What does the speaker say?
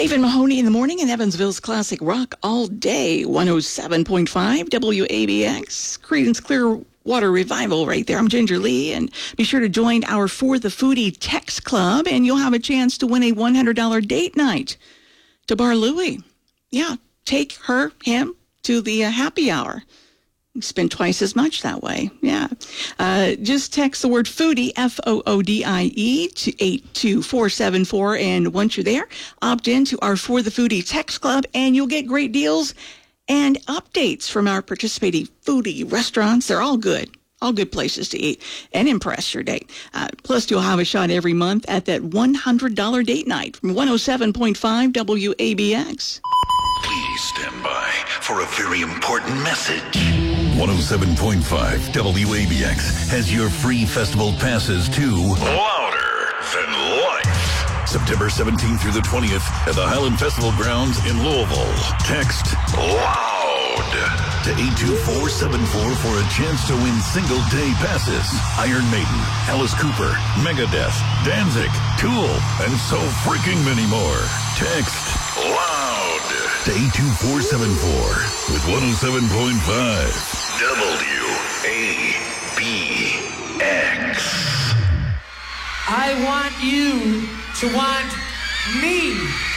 Dave and Mahoney in the morning in Evansville's classic rock all day. 107.5 WABX. Creedence Clearwater Revival right there. I'm Ginger Lee, and be sure to join our For the Foodie text club, and you'll have a chance to win a $100 date night to Bar Louie. Yeah, take him to the happy hour. You spend twice as much that way. Yeah. Just text the word foodie, FOODIE, to 82474. And once you're there, opt into our For the Foodie text club, and you'll get great deals and updates from our participating foodie restaurants. They're all good. All good places to eat and impress your date. Plus, you'll have a shot every month at that $100 date night from 107.5 WABX. Please stand by for a very important message. 107.5 WABX has your free festival passes to Louder Than Life. September 17th through the 20th at the Highland Festival Grounds in Louisville. Text LOUD to 82474 for a chance to win single-day passes. Iron Maiden, Alice Cooper, Megadeth, Danzig, Tool, and so freaking many more. Text LOUD to 82474 with 107.5 WABX. I want you to want me.